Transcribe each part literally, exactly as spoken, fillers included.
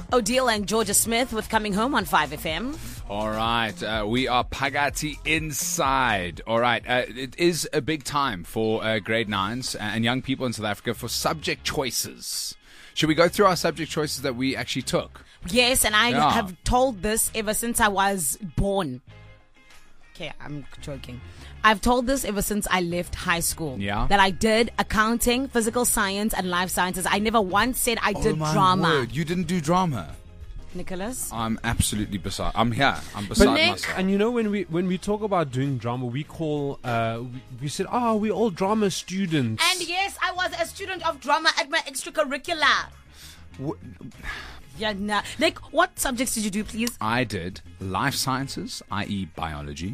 Odile and Georgia Smith with Coming Home on five F M. All right, uh, we are Phakathi inside. All right, uh, it is a big time for uh, grade nines and young people in South Africa for subject choices. Should we go through our subject choices that we actually took? Yes, and I Yeah. have told this ever since I was born. Okay, I'm joking. I've told this ever since I left high school. Yeah. That I did accounting, physical science, and life sciences. I never once said I did oh my drama. Word. You didn't do drama. Nicholas? I'm absolutely beside. I'm here. I'm beside Nick- myself. And you know, when we when we talk about doing drama, we call uh, we, we said, "Oh, we're all drama students." And yes, I was a student of drama at my extracurricular. Wh- Yeah, nah. Nick, what subjects did you do, please? I did life sciences, that is biology.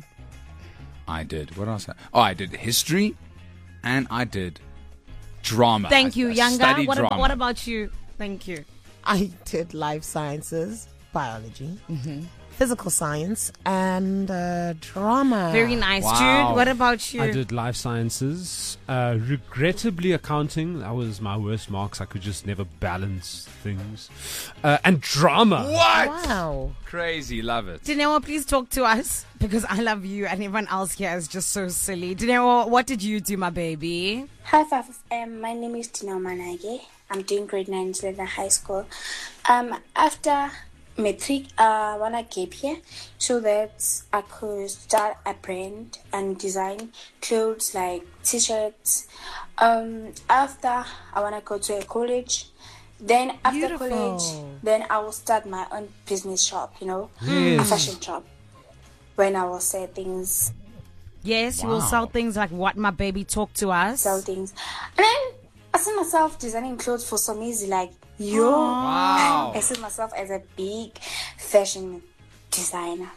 I did, what else? Oh, I did history, and I did drama. Thank I- you, I Younger. studied What, ab- drama. what about you? Thank you. I did life sciences, biology, physical science, and uh, drama. Very nice, Wow. Jude. What about you? I did life sciences. Uh, regrettably, accounting. That was my worst marks. I could just never balance things. Uh, and drama. What? Wow. Crazy, love it. Dinewa, please talk to us because I love you and everyone else here is just so silly. Dinewa, what did you do, my baby? Hi, five F M. My name is Tina Manage. I'm doing grade nine in high school. Um, after matric, uh, I wanna gap here so that I could start a brand and design clothes like t-shirts. Um, after I wanna go to a college. Then after Beautiful. college, then I will start my own business shop. You know, a Yes. fashion shop. When I will say things, Yes, you will Wow. sell things like what, my baby? Talk to us. sell things, and then I see myself designing clothes for some easy like yo. Wow. I see myself as a big fashion designer.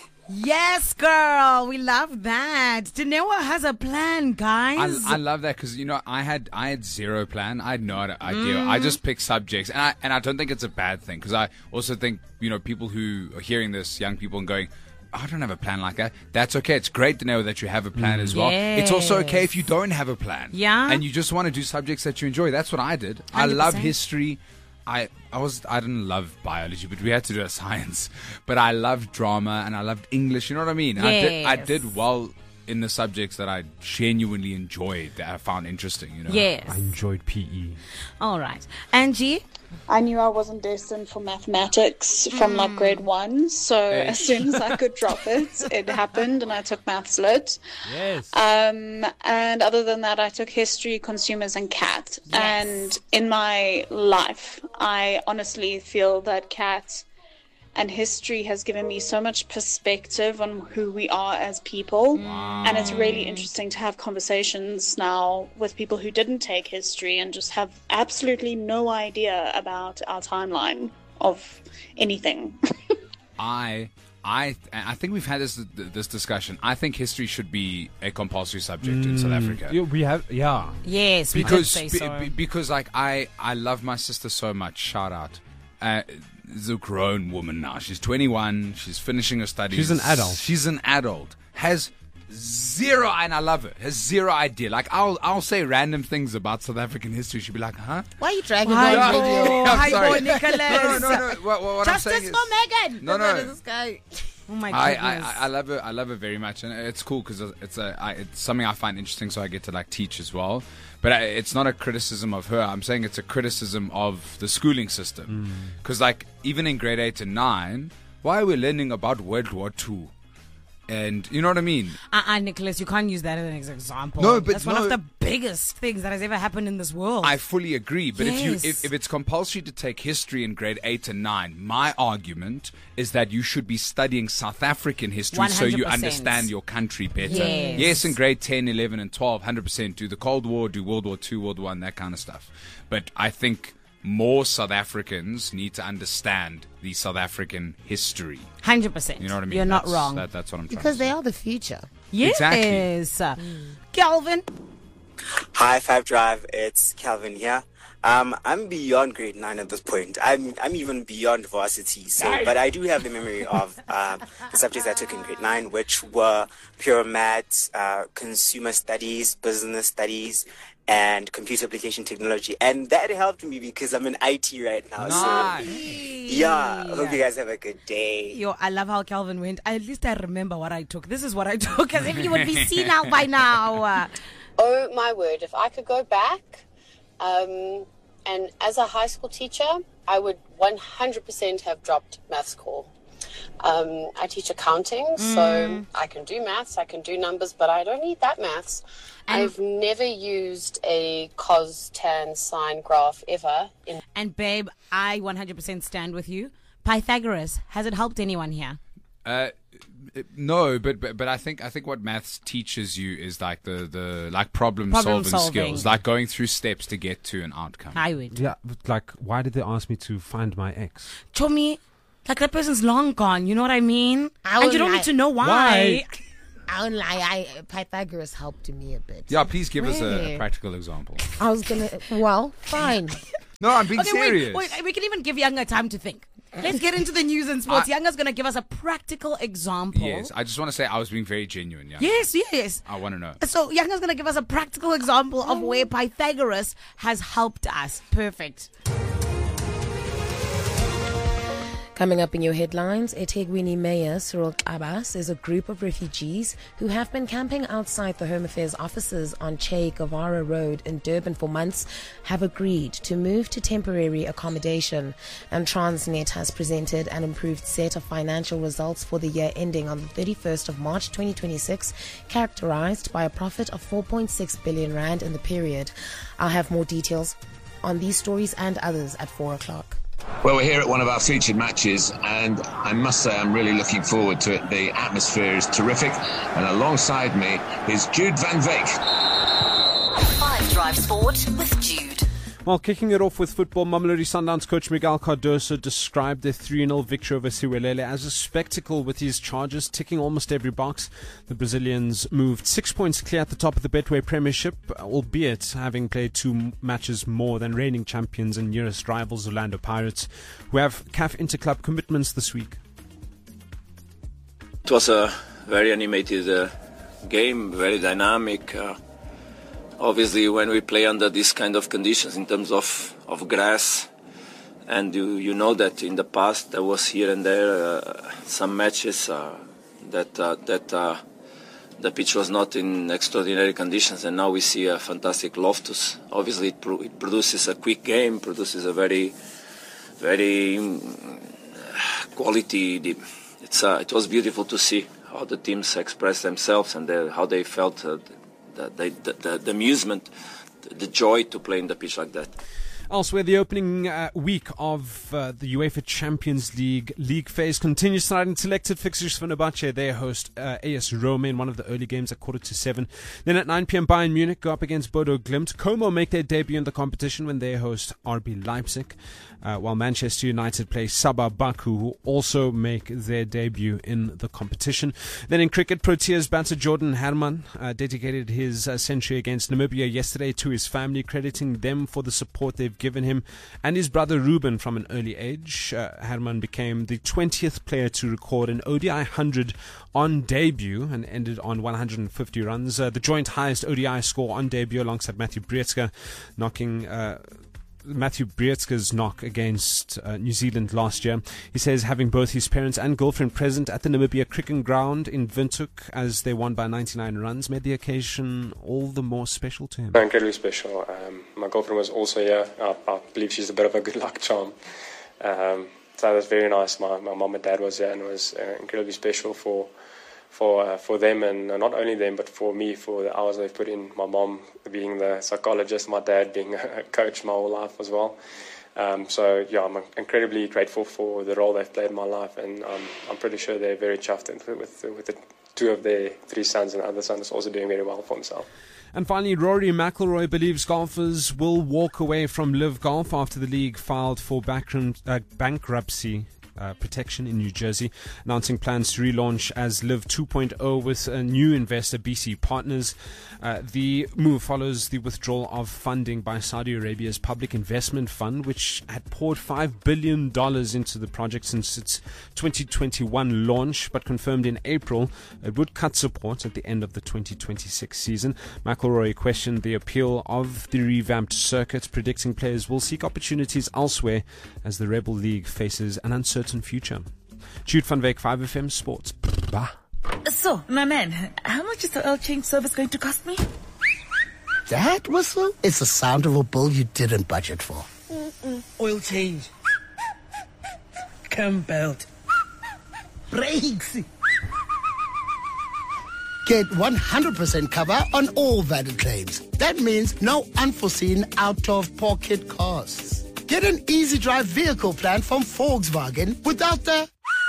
Yes, girl. We love that. Dinewa has a plan, guys. I, I love that because you know I had I had zero plan. I had no idea. I just picked subjects, and I and I don't think it's a bad thing because I also think you know people who are hearing this, young people, and going, I don't have a plan like that. That's okay. It's great to know that you have a plan as well. It's also okay if you don't have a plan. Yeah. And you just want to do subjects that you enjoy. That's what I did. I one hundred love percent. history. I I was I didn't love biology, but we had to do a science. But I loved drama and I loved English. You know what I mean? I did I Yes. did well in the subjects that I genuinely enjoyed, that I found interesting. You know? Yes. I enjoyed P E. All right. Angie? I knew I wasn't destined for mathematics from like grade one, so as soon as I could drop it, it happened, and I took maths lit. Yes. Um, and other than that, I took history, consumers, and cat. And in my life, I honestly feel that cat and history has given me so much perspective on who we are as people. And it's really interesting to have conversations now with people who didn't take history and just have absolutely no idea about our timeline of anything. I I I think we've had this this discussion. I think history should be a compulsory subject in South Africa. Yeah, we have, yeah. Yes, we Because did say so. be- be- because like I I love my sister so much. Shout out. Uh, is a grown woman now. She's twenty-one. She's finishing her studies. She's an adult. She's an adult. Has zero, and I love her. Has zero idea. Like I'll I'll say random things about South African history. She'll be like, huh? Why are you dragging Hi, her Yeah, on boy. video? I'm Hi, sorry. boy, Nicholas. No, no, no, no. What, what, what I'm Justice saying for is, Megan. No, no. This guy. Oh, my I, goodness. I, I love her. I love her very much, and it's cool because it's a I, it's something I find interesting. So I get to like teach as well. But I, it's not a criticism of her. I'm saying it's a criticism of the schooling system. Because like even in grade eight and nine, why are we learning about World War Two? And you know what I mean? Uh-uh, Nicholas, you can't use that as an example. No, but that's one no. of the biggest things that has ever happened in this world. I fully agree. But if you Yes. if, if it's compulsory to take history in grade eight and nine, my argument is that you should be studying South African history so you one hundred percent. understand your country better. Yes. Yes, in grade ten, eleven, and twelve, one hundred percent do the Cold War, do World War Two, World War One, that kind of stuff. But I think more South Africans need to understand the South African history. one hundred percent. You know what I mean? You're not That's- wrong. That, that's what I'm trying Because to they say. are the future. Yes. Exactly. Calvin. Hi, Five Drive. It's Calvin here. Um, I'm beyond grade nine at this point. I'm I'm even beyond varsity. So, but I do have the memory of uh, the subjects I took in grade nine, which were pure maths, uh, consumer studies, business studies, and computer application technology. And that helped me because I'm in I T right now. Nice. So, yeah, I hope you guys have a good day. Yo, I love how Calvin went. At least I remember what I took. This is what I took, as if you would be seen out by now. Oh, my word. If I could go back, um, and as a high school teacher, I would one hundred percent have dropped maths core. Um, I teach accounting, mm. so I can do maths, I can do numbers, but I don't need that maths. And I've never used a cos, tan, sine graph ever. In- and babe, I one hundred percent stand with you. Pythagoras, has it helped anyone here? Uh, no, but, but but I think I think what maths teaches you is like the, the like problem, Problem solving, solving. skills, like going through steps to get to an outcome. I would. Yeah, but like, why did they ask me to find my ex? Chomi, like that person's long gone, you know what I mean? I and would you don't like- need to know why. Why? I don't lie. I Pythagoras helped me a bit. Yeah, please give us a, a Where? practical example. I was gonna. Well, fine. No, I'm being Okay, serious. wait, wait, we can even give Younger time to think. Let's get into the news and sports. I- Younger's going to give us a practical example. Yes, I just want to say I was being very genuine. Yeah, Yes, yes. I want to know. So Younger's going to give us a practical example of where Pythagoras has helped us. Perfect. Coming up in your headlines, eThekwini Mayor Cyril Xaba says a group of refugees who have been camping outside the Home Affairs offices on Che Guevara Road in Durban for months have agreed to move to temporary accommodation. And Transnet has presented an improved set of financial results for the year ending on the thirty-first of March twenty twenty-six, characterized by a profit of four point six billion rand in the period. I'll have more details on these stories and others at four o'clock. Well, we're here at one of our featured matches, and I must say I'm really looking forward to it. The atmosphere is terrific, and alongside me is Jude van Veek. Five Drive Sport with Jude. Well, kicking it off with football, Mamelodi Sundowns coach Miguel Cardoso described their three nil victory over Siwelele as a spectacle with his charges ticking almost every box. The Brazilians moved six points clear at the top of the Betway Premiership, albeit having played two matches more than reigning champions and nearest rivals Orlando Pirates, who have C A F interclub commitments this week. It was a very animated uh, game, very dynamic. Uh, Obviously, when we play under these kind of conditions in terms of, of grass, and you, you know that in the past there was here and there uh, some matches uh, that uh, that uh, the pitch was not in extraordinary conditions, and now we see a fantastic Loftus. Obviously, it, pro- it produces a quick game, produces a very, very um, quality. It's uh, it was beautiful to see how the teams expressed themselves and the, how they felt. Uh, The, the, the, the amusement, the joy to play in the pitch like that. Elsewhere, the opening uh, week of uh, the UEFA Champions League league phase continues tonight in selected fixtures for Fenerbahce. They host uh, A S Roma in one of the early games at quarter to seven. Then at nine p.m. Bayern Munich go up against Bodo Glimt. Como make their debut in the competition when they host R B Leipzig, uh, while Manchester United play Sabah Baku, who also make their debut in the competition. Then in cricket, Proteas batter Jordan Herman uh, dedicated his uh, century against Namibia yesterday to his family, crediting them for the support they've given him and his brother Ruben from an early age. Uh, Herman became the twentieth player to record an O D I one hundred on debut and ended on one hundred fifty runs. Uh, the joint highest O D I score on debut alongside Matthew Breetzke, knocking uh, Matthew Breetzke's knock against uh, New Zealand last year. He says having both his parents and girlfriend present at the Namibia cricket ground in Windhoek as they won by ninety-nine runs made the occasion all the more special to him. Incredibly special. Um, my girlfriend was also here. I, I believe she's a bit of a good luck charm. Um, so that was very nice. My, my mum and dad was there, and it was uh, incredibly special for for uh, for them, and uh, not only them, but for me, for the hours they've put in. My mom being the psychologist, my dad being a coach my whole life as well. Um, so yeah, I'm incredibly grateful for the role they've played in my life, and um, I'm pretty sure they're very chuffed with, with, with the two of their three sons, and the other son is also doing very well for himself. And finally, Rory McIlroy believes golfers will walk away from Live Golf after the league filed for bankrum- uh, bankruptcy uh, Protection in New Jersey, announcing plans to relaunch as Live two point oh with a new investor, B C Partners. Uh, the move follows the withdrawal of funding by Saudi Arabia's Public Investment Fund, which had poured five billion dollars into the project since its twenty twenty-one launch, but confirmed in April it would cut support at the end of the twenty twenty-six season. McElroy questioned the appeal of the revamped circuit, predicting players will seek opportunities elsewhere as the Rebel League faces an uncertain future. Jude van Wyk, five F M Sports. Bah. So, my man, how much is the oil change service going to cost me? That whistle is the sound of a bill you didn't budget for. Mm-mm. Oil change. Cam belt. Brakes. Get one hundred percent cover on all valid claims. That means no unforeseen out-of-pocket costs. Get an easy drive vehicle plan from Volkswagen without the...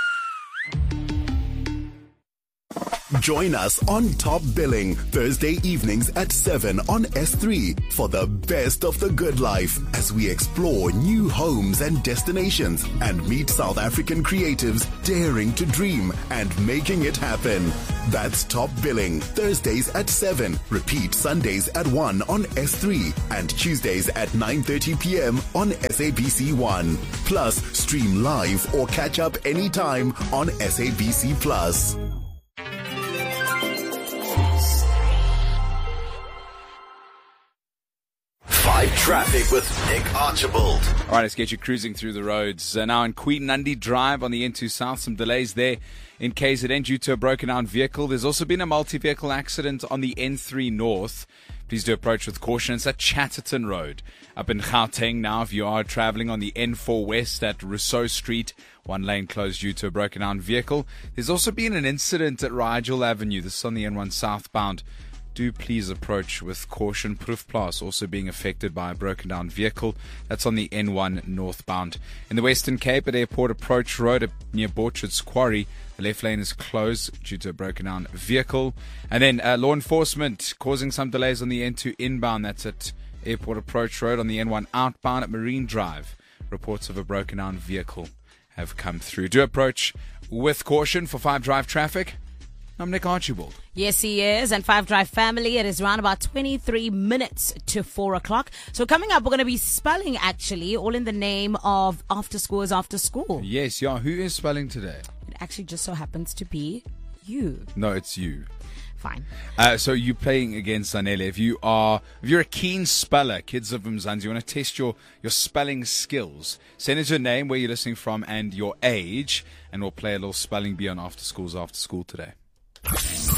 Join us on Top Billing Thursday evenings at seven on S three for the best of the good life as we explore new homes and destinations and meet South African creatives daring to dream and making it happen. That's Top Billing Thursdays at seven. Repeat Sundays at one on S three and Tuesdays at nine thirty p.m. on S A B C one. Plus, stream live or catch up anytime on S A B C Plus. Traffic with Nick Archibald. All right, let's get you cruising through the roads. Uh, now in Queen Nandi Drive on the N two South, some delays there in K Z N due to a broken down vehicle. There's also been a multi-vehicle accident on the N three North. Please do approach with caution. It's at Chatterton Road up in Gauteng. Now, if you are traveling on the N four West at Rousseau Street, one lane closed due to a broken down vehicle. There's also been an incident at Rigel Avenue. This is on the N one southbound. Do please approach with caution. Proefplaas also being affected by a broken down vehicle. That's on the N one northbound. In the Western Cape at Airport Approach Road near Borchard's Quarry, the left lane is closed due to a broken down vehicle. And then uh, law enforcement causing some delays on the N two inbound. That's at Airport Approach Road on the N one outbound at Marine Drive. Reports of a broken down vehicle have come through. Do approach with caution for five Drive traffic. I'm Nick Archibald. Yes, he is. And Five Drive family, it is around about twenty-three minutes to four o'clock. So coming up, we're going to be spelling, actually, all in the name of After School is After School. Yes, yeah. Who is spelling today? It actually just so happens to be you. No, it's you. Fine. Uh, so you're playing against Zanele. If you are, if you're a keen speller, kids of Mzansi, you want to test your, your spelling skills, send us your name, where you're listening from, and your age, and we'll play a little spelling bee on After School's After School today.